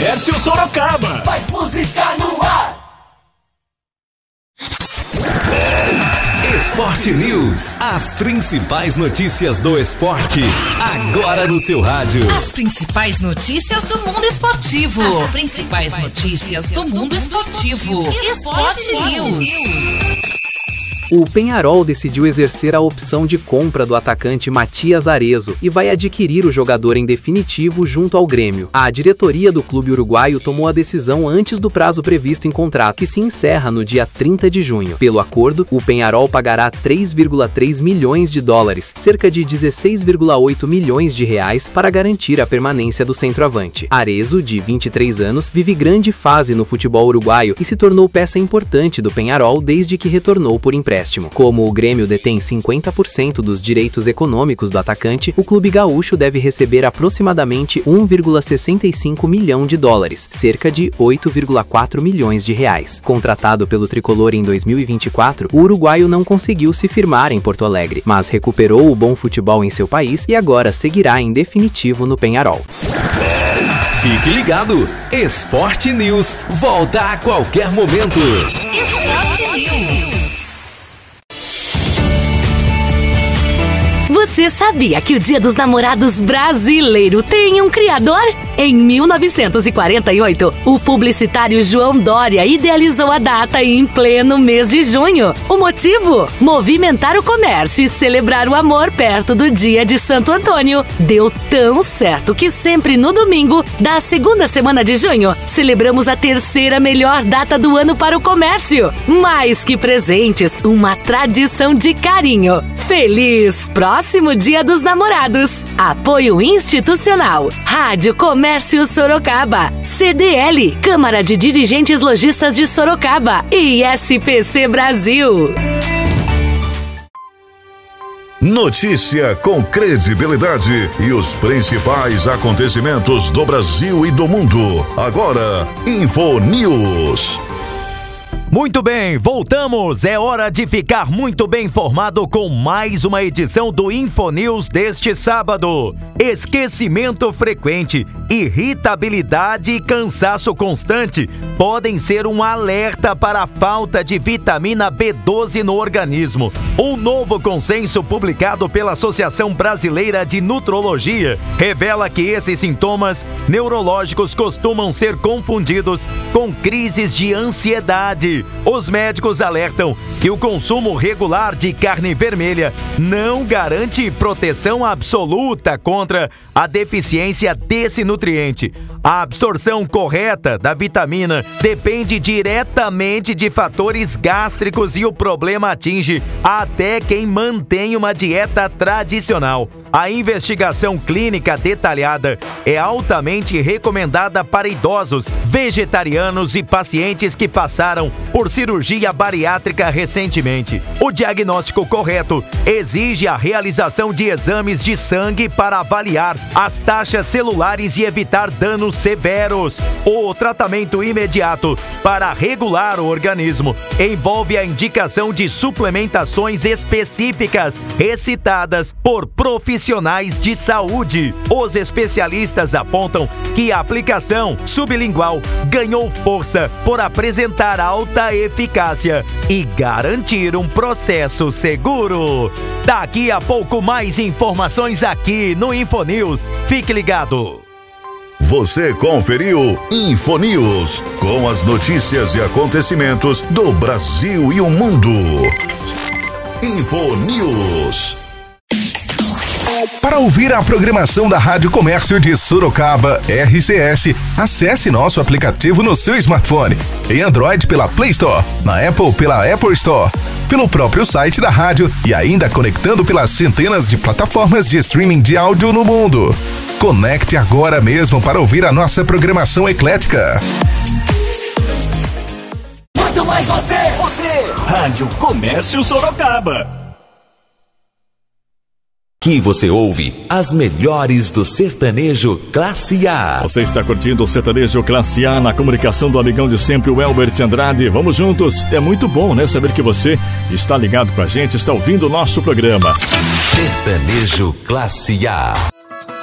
Comércio Sorocaba. Mais música no ar. Esporte News. As principais notícias do esporte. Agora no seu rádio. As principais notícias do mundo esportivo. As principais notícias do mundo esportivo. Esporte News. O Peñarol decidiu exercer a opção de compra do atacante Matias Arezzo e vai adquirir o jogador em definitivo junto ao Grêmio. A diretoria do clube uruguaio tomou a decisão antes do prazo previsto em contrato, que se encerra no dia 30 de junho. Pelo acordo, o Peñarol pagará 3,3 milhões de dólares, cerca de 16,8 milhões de reais, para garantir a permanência do centroavante. Arezzo, de 23 anos, vive grande fase no futebol uruguaio e se tornou peça importante do Peñarol desde que retornou por empréstimo. Como o Grêmio detém 50% dos direitos econômicos do atacante, o clube gaúcho deve receber aproximadamente 1,65 milhão de dólares, cerca de 8,4 milhões de reais. Contratado pelo tricolor em 2024, o uruguaio não conseguiu se firmar em Porto Alegre, mas recuperou o bom futebol em seu país e agora seguirá em definitivo no Peñarol. Fique ligado, Esporte News volta a qualquer momento. Esporte News. Você sabia que o Dia dos Namorados brasileiro tem um criador? Em 1948, o publicitário João Dória idealizou a data em pleno mês de junho. O motivo? Movimentar o comércio e celebrar o amor perto do dia de Santo Antônio. Deu tão certo que sempre no domingo da segunda semana de junho, celebramos a terceira melhor data do ano para o comércio. Mais que presentes, uma tradição de carinho. Feliz próximo Dia dos Namorados. Apoio institucional. Rádio Comércio Sorocaba. CDL, Câmara de Dirigentes Lojistas de Sorocaba. E SPC Brasil. Notícia com credibilidade e os principais acontecimentos do Brasil e do mundo. Agora, InfoNews. Muito bem, voltamos. É hora de ficar muito bem informado com mais uma edição do InfoNews deste sábado. Esquecimento frequente, irritabilidade e cansaço constante podem ser um alerta para a falta de vitamina B12 no organismo. Um novo consenso publicado pela Associação Brasileira de Nutrologia revela que esses sintomas neurológicos costumam ser confundidos com crises de ansiedade. Os médicos alertam que o consumo regular de carne vermelha não garante proteção absoluta contra a deficiência desse nutriente. A absorção correta da vitamina depende diretamente de fatores gástricos e o problema atinge até quem mantém uma dieta tradicional. A investigação clínica detalhada é altamente recomendada para idosos, vegetarianos e pacientes que passaram por cirurgia bariátrica recentemente. O diagnóstico correto exige a realização de exames de sangue para avaliar as taxas celulares e evitar danos severos. O tratamento imediato para regular o organismo envolve a indicação de suplementações específicas recitadas por profissionais de saúde. Os especialistas apontam que a aplicação sublingual ganhou força por apresentar alta eficácia e garantir um processo seguro. Daqui a pouco mais informações aqui no InfoNews. Fique ligado. Você conferiu InfoNews, com as notícias e acontecimentos do Brasil e o mundo. InfoNews. Para ouvir a programação da Rádio Comércio de Sorocaba, RCS, acesse nosso aplicativo no seu smartphone. Em Android pela Play Store, na Apple pela Apple Store, pelo próprio site da rádio e ainda conectando pelas centenas de plataformas de streaming de áudio no mundo. Conecte agora mesmo para ouvir a nossa programação eclética. Muito mais você. Rádio Comércio Sorocaba. Que você ouve as melhores do sertanejo Classe A. Você está curtindo o sertanejo Classe A na comunicação do amigão de sempre, o Elbert Andrade. Vamos juntos. É muito bom, né? Saber que você está ligado com a gente, está ouvindo o nosso programa. Sertanejo Classe A.